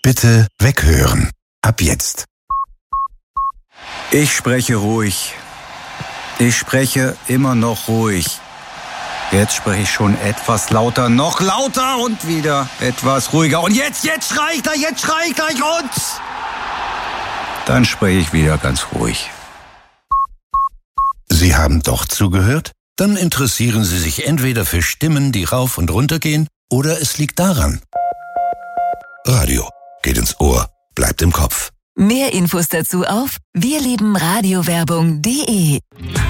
Bitte weghören. Ab jetzt. Ich spreche ruhig. Ich spreche immer noch ruhig. Jetzt spreche ich schon etwas lauter, noch lauter und wieder etwas ruhiger. Und jetzt schrei ich gleich und dann spreche ich wieder ganz ruhig. Sie haben doch zugehört? Dann interessieren Sie sich entweder für Stimmen, die rauf und runter gehen, oder es liegt daran. Radio geht ins Ohr, bleibt im Kopf. Mehr Infos dazu auf wirliebenradiowerbung.de.